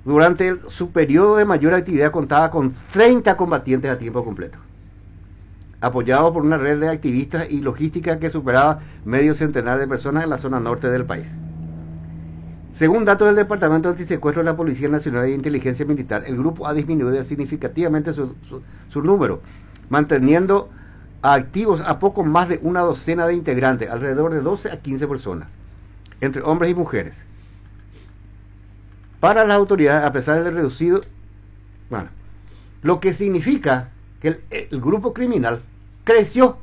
durante su periodo de mayor actividad contaba con 30 combatientes a tiempo completo, apoyado por una red de activistas y logística que superaba medio centenar de personas en la zona norte del país. Según datos del Departamento Antisecuestro de la Policía Nacional de Inteligencia Militar, el grupo ha disminuido significativamente su número, manteniendo activos a poco más de una docena de integrantes, alrededor de 12 a 15 personas, entre hombres y mujeres. Para las autoridades, a pesar del reducido, bueno, lo que significa que el grupo criminal creció,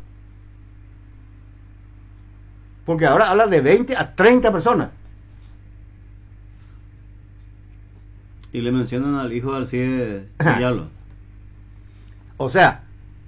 porque ahora habla de 20 a 30 personas. Y le mencionan al hijo de Alcides Villalba. O sea,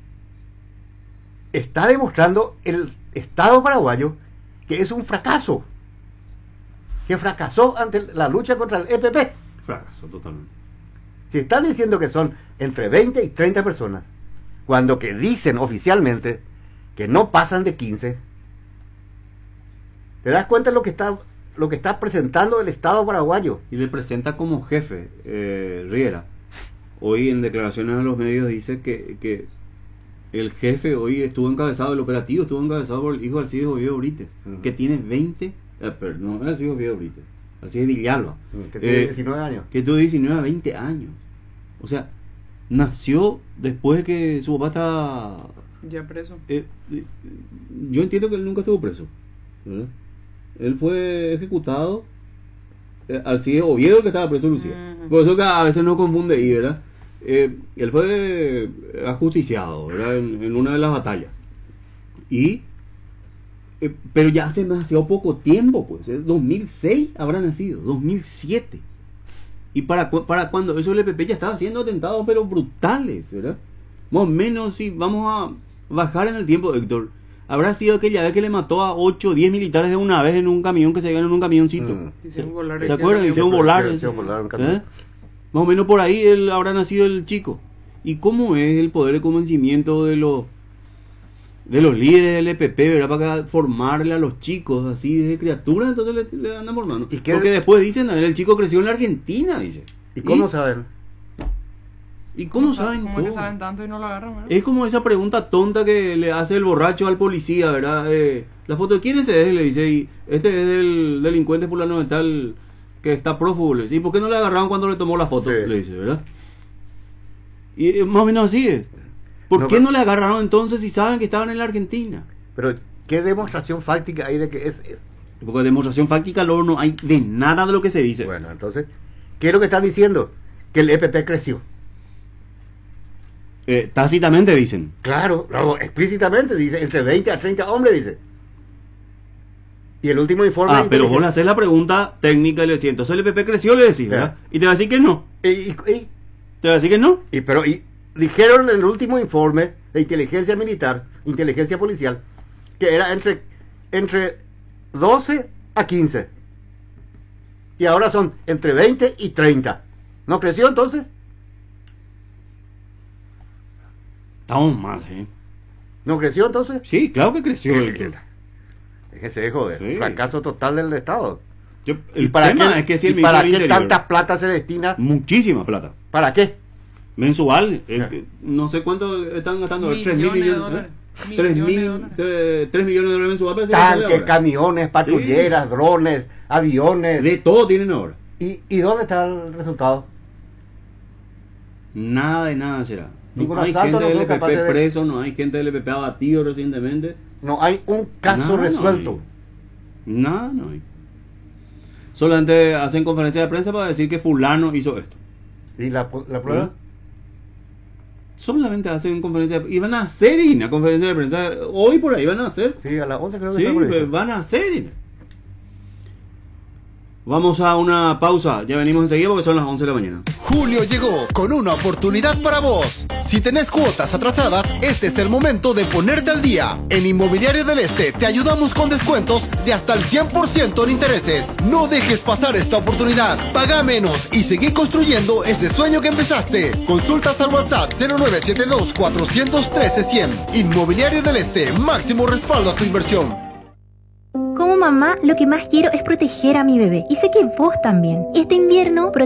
está demostrando el Estado paraguayo que es un fracaso, que fracasó ante la lucha contra el EPP. Fracaso totalmente. Si están diciendo que son entre 20 y 30 personas, cuando que dicen oficialmente que no pasan de 15, ¿te das cuenta de lo que está presentando el Estado paraguayo? Y le presenta como jefe, Riera. Hoy en declaraciones a los medios dice que el jefe hoy estuvo encabezado, el operativo estuvo encabezado por el hijo de Alcides Oviedo Brites, que tiene 20, no es Alcides Oviedo Brites, Alcides Villalba. Que tiene 19 años. Que tuvo 19 a 20 años. O sea, nació después de que su papá estaba ya preso. Yo entiendo que él nunca estuvo preso, ¿verdad? Él fue ejecutado, Alcides Oviedo que estaba preso, Lucía. Por eso que a veces no confunde ahí, ¿verdad? Él fue ajusticiado, ¿verdad? En una de las batallas. Pero ya hace demasiado poco tiempo, pues. 2006 habrá nacido, 2007. Y para cuando eso el EPP ya estaba haciendo atentados, pero brutales, ¿verdad? Más o menos, si vamos a bajar en el tiempo, Héctor, habrá sido aquella vez que le mató a 8 o 10 militares de una vez en un camión que se iban en un camioncito. ¿Se acuerdan? Hicieron volar. Un camión. Más o menos por ahí él habrá nacido el chico. ¿Y cómo es el poder de convencimiento de los líderes del EPP, ¿verdad? Para formarle a los chicos así desde criaturas, entonces le andan formando. Porque después dicen, el chico creció en la Argentina, dice. ¿Y cómo saben? ¿Y cómo saben ¿Cómo todo? es que saben tanto y no lo agarran, ¿verdad? Es como esa pregunta tonta que le hace el borracho al policía, ¿verdad? La foto de quién es ese, le dice, y este es el delincuente fulano de tal que está prófugo, le dice. ¿Y por qué no le agarraron cuando le tomó la foto? Sí. Le dice, ¿verdad? Y más o menos así es. ¿Por qué no le agarraron entonces si saben que estaban en la Argentina? Pero, ¿qué demostración fáctica hay de que es? Porque demostración fáctica luego no hay de nada de lo que se dice. Bueno, entonces, ¿qué es lo que están diciendo? Que el EPP creció. Tácitamente dicen. Claro, explícitamente dice, entre 20 a 30 hombres, dice. Y el último informe... pero vos le haces la pregunta técnica y le decís, entonces el EPP creció, le decís, ¿verdad? Y te va a decir que no. ¿Te va a decir que no? Dijeron en el último informe de inteligencia militar, inteligencia policial, que era entre 12 a 15. Y ahora son entre 20 y 30. ¿No creció entonces? Estamos mal, ¿No creció entonces? Sí, claro que creció. Déjese de joder. Sí. Fracaso total del Estado. ¿Y para qué tanta plata se destina? Muchísima plata. ¿Para qué? Mensual. No sé cuánto están gastando. 3 mil millones de dólares. 3 millones de dólares mensuales. Tanques, camiones, patrulleras, drones, aviones. De todo tienen ahora. ¿Y dónde está el resultado? Nada de nada será. Ningún No hay asalto, gente no del son EPP capaces de- preso, no hay gente del EPP abatido recientemente. No hay un caso Nada, resuelto. Nada, no hay. Solamente hacen conferencia de prensa para decir que fulano hizo esto. ¿Y la prueba? ¿No? Solamente hacen conferencia de... Y van a hacer una conferencia de prensa. Hoy por ahí van a hacer. Sí, a las 11 creo que Sí, está por ahí. pues van a hacer. Vamos a una pausa. Ya venimos enseguida porque son las 11 de la mañana. Julio llegó con una oportunidad para vos. Si tenés cuotas atrasadas, este es el momento de ponerte al día. En Inmobiliario del Este te ayudamos con descuentos de hasta el 100% en intereses. No dejes pasar esta oportunidad. Paga menos y seguí construyendo ese sueño que empezaste. Consultas al WhatsApp 0972 413 100. Inmobiliario del Este, máximo respaldo a tu inversión. Como mamá, lo que más quiero es proteger a mi bebé. Y sé que vos también. Este invierno